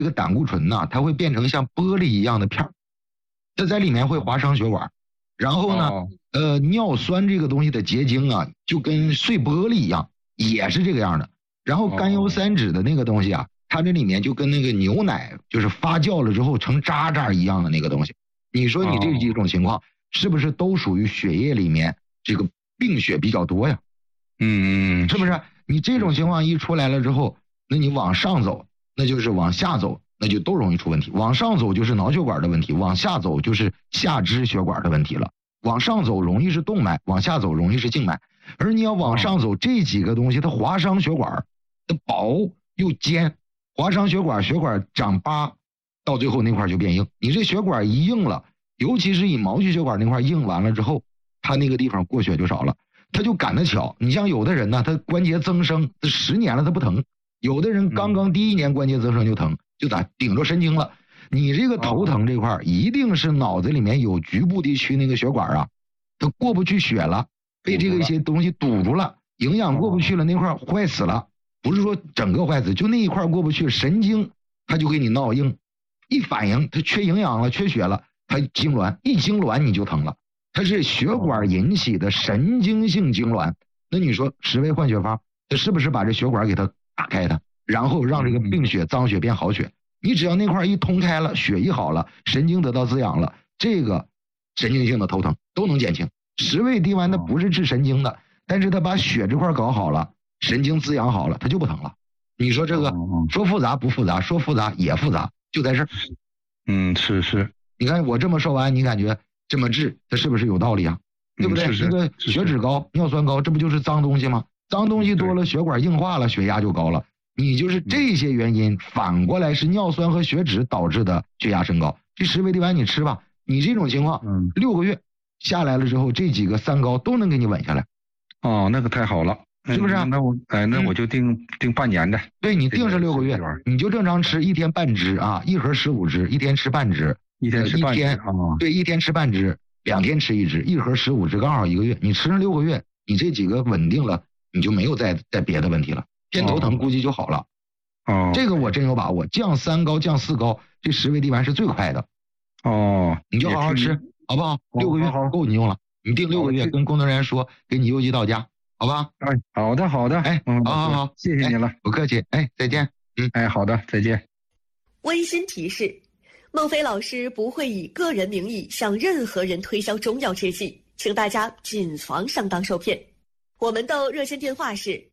这个胆固醇呢，它会变成像玻璃一样的片儿，它在里面会划伤血管。然后呢，尿酸这个东西的结晶啊，就跟碎玻璃一样，也是这个样的。然后甘油三酯的那个东西啊，它这里面就跟那个牛奶就是发酵了之后成渣渣一样的那个东西。你说你这几种情况是不是都属于血液里面这个病血比较多呀？是不是？你这种情况一出来了之后，那你往上走，那就是往下走，那就都容易出问题。往上走就是脑血管的问题，往下走就是下肢血管的问题了。往上走容易是动脉，往下走容易是静脉。而你要往上走，这几个东西它划伤血管，它薄又尖，划伤血管，血管长疤，到最后那块就变硬。你这血管一硬了，尤其是以毛细血管那块硬完了之后，它那个地方过血就少了，它就赶得巧。你像有的人呢，他关节增生，10年了他不疼；有的人刚刚第1年关节增生就疼，就咋顶着神经了。你这个头疼这块一定是脑子里面有局部地区那个血管啊，它过不去血了，被这个一些东西堵住了，营养过不去了，那块坏死了。不是说整个坏死，就那一块过不去，神经它就给你闹硬，一反应它缺营养了，缺血了，它痉挛，一痉挛你就疼了。它是血管引起的神经性痉挛。那你说10味换血法，它是不是把这血管给它打开它，然后让这个病血脏血变好血？你只要那块一通开了，血一好了，神经得到滋养了，这个神经性的头疼都能减轻。10味地丸它不是治神经的，但是它把血这块搞好了，神经滋养好了，它就不疼了。你说这个说复杂不复杂，说复杂也复杂，就在这儿。 是。 你看我这么说完，你感觉这么治，它是不是有道理啊？对不对？那个血脂高、尿酸高，这不就是脏东西吗？脏东西多了，血管硬化了，血压就高了。你就是这些原因，反过来是尿酸和血脂导致的血压升高。这10味地丸你吃吧，你这种情况，6个月下来了之后，这几个3高都能给你稳下来。 那个太好了， 是不是？ 那我就定半年的。 对，你定是6个月，你就正常吃，1天半支啊，1盒15支，1天吃半支，1天吃半支对，1天吃半支，2天吃1支，1盒15支，刚好1个月。你吃上6个月，你这几个稳定了，你就没有再别的问题了。偏头疼估计就好了。这个我真有把握，降3高降4高，这10味地丸是最快的。你就好好吃，好不好？6个月够你用了，你定6个月，跟工作人员说，给你邮寄到家，好吧？ 好的。 好， 谢谢你了， 不客气，再见。 好的，再见。 温馨提示：孟非老师不会以个人名义向任何人推销中药制剂，请大家谨防上当受骗。我们的热线电话是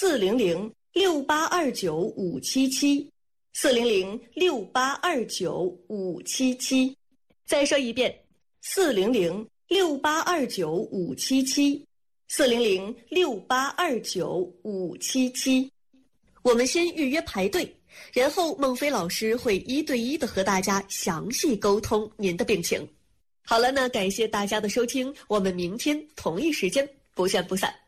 400-6829-577，400-6829-577。再说一遍，400-6829-577，400-6829-577。我们先预约排队，然后孟非老师会1对1的和大家详细沟通您的病情。好了，那感谢大家的收听，我们明天同一时间不见不散。